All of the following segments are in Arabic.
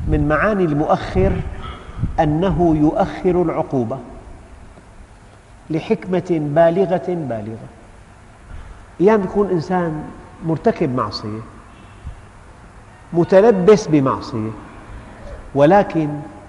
من معاني المؤخر أنه يؤخر العقوبة لحكمة بالغة. أحيانا يكون إنسان مرتكب معصية، متلبس بمعصية، ولكن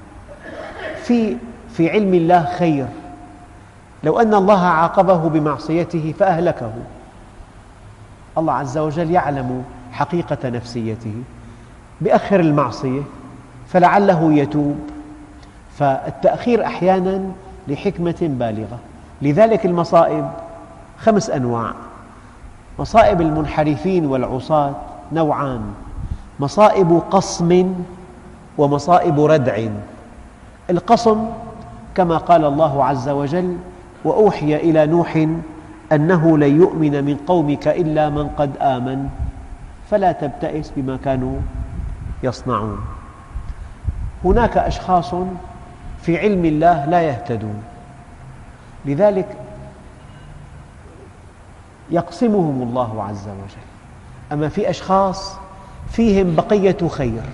في علم الله خير. لو أن الله عاقبه بمعصيته فأهلكه، الله عز وجل يعلم حقيقة نفسيته، بأخر المعصية فلعله يتوب. فالتأخير أحيانا لحكمة بالغة. لذلك المصائب 5 أنواع. مصائب المنحرفين والعصاة نوعان: مصائب قصم ومصائب ردع. القصم كما قال الله عز وجل: وأوحي إلى نوح أنه لن يؤمن من قومك إلا من قد آمن فلا تبتئس بما كانوا يصنعون. هناك أشخاص في علم الله لا يهتدون، لذلك يقسمهم الله عز وجل. أما في أشخاص فيهم بقية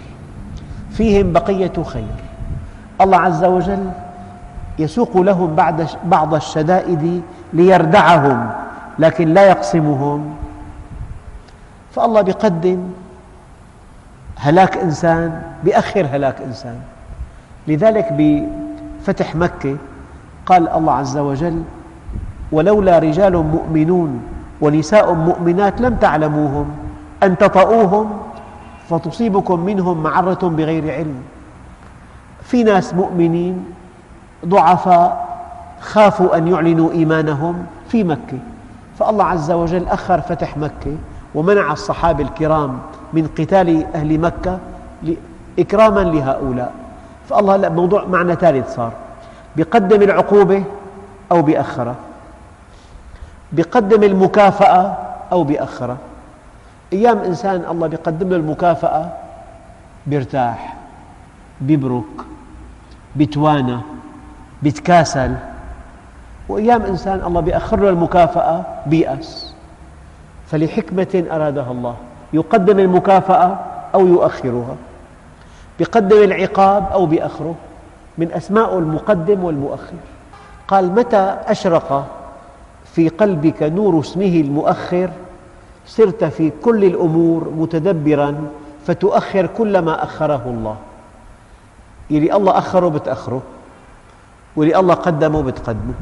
خير، الله عز وجل يسوق لهم بعض الشدائد ليردعهم، لكن لا يقسمهم. فالله يقدم هلاك إنسان بأخر هلاك إنسان. لذلك بفتح مكة قال الله عز وجل: ولولا رجال مؤمنون ونساء مؤمنات لم تعلموهم أن تطؤوهم فتصيبكم منهم معرة بغير علم. في ناس مؤمنين ضعفاء خافوا أن يعلنوا إيمانهم في مكة، فالله عز وجل أخر فتح مكة ومنع الصحابة الكرام من قتال أهل مكة إكراما لهؤلاء. فالله موضوع معنى ثالث صار: بيقدم العقوبة أو بيأخرها، بيقدم المكافأة أو بيأخرها. أيام إنسان الله بيقدم له المكافأة بيرتاح، بيبرك، بيتوانى، بيتكاسل. وأيام إنسان الله بيأخر له المكافأة بيأس. فلحكمة أرادها الله يقدم المكافأة أو يؤخرها، بيقدم العقاب أو بيأخره. من أسماء المقدم والمؤخر. قال: متى أشرق في قلبك نور اسمه المؤخر صرت في كل الأمور متدبراً فتؤخر كل ما أخره الله. يلي الله أخره بتأخره، واللي الله قدمه بتقدمه.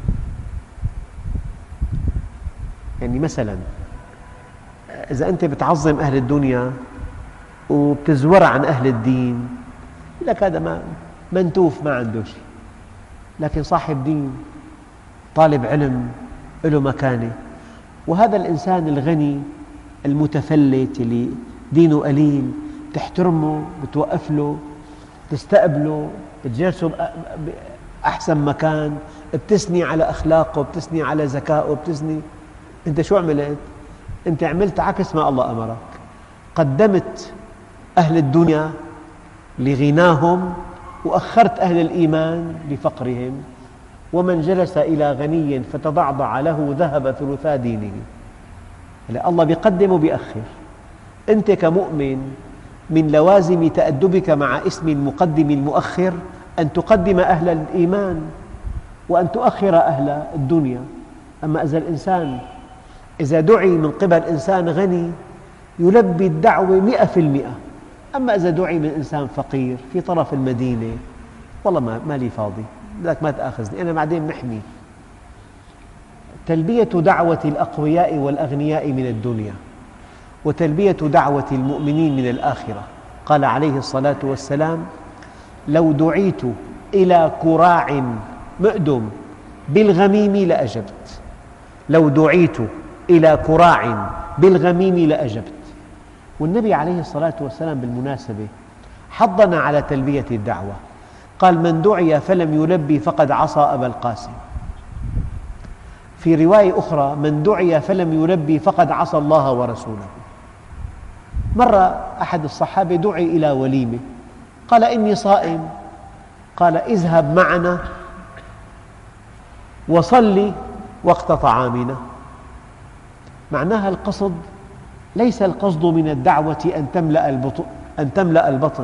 يعني مثلاً إذا أنت بتعظم أهل الدنيا وبتزور عن أهل الدين، لك هذا منتوف ما عنده شيء. لكن صاحب دين، طالب علم، له مكانة. وهذا الإنسان الغني المتفلت اللي دينه قليل تحترمه، بتوقف له، تستقبله، بتجلسه بأحسن مكان، بتثني على أخلاقه، بتثني على ذكائه، أنت شو عملت؟ أنت عملت عكس ما الله أمرك. قدمت أهل الدنيا لغناهم وأخرت أهل الإيمان لفقرهم. ومن جلس إلى غني فتضعضع له ذهب ثلثا دينه. الله يقدم ويأخر. أنت كمؤمن من لوازم تأدبك مع اسم المقدم المؤخر أن تقدم أهل الإيمان وأن تؤخر أهل الدنيا. أما إذا دعي من قبل إنسان غني يلبي الدعوة 100%. أما إذا دعي من إنسان فقير في طرف المدينة، والله ما لي فاضي، بدك ما تأخذني، أنا بعدين محمي. تلبية دعوة الأقوياء والأغنياء من الدنيا وتلبية دعوة المؤمنين من الآخرة. قال عليه الصلاة والسلام: لو دعيت إلى كراع مؤدم بالغميم لأجبت. لو دعيت إلى كراع بالغميم لأجبت. والنبي عليه الصلاة والسلام بالمناسبة حضنا على تلبية الدعوة. قال: من دعي فلم يلبي فقد عصى أبا القاسم. في رواية أخرى: من دعي فلم يلبي فقد عصى الله ورسوله. مرة أحد الصحابة دعي إلى وليمة، قال: إني صائم. قال: اذهب معنا وصلي وقت طعامنا. معناها القصد ليس القصد من الدعوة أن تملأ البطن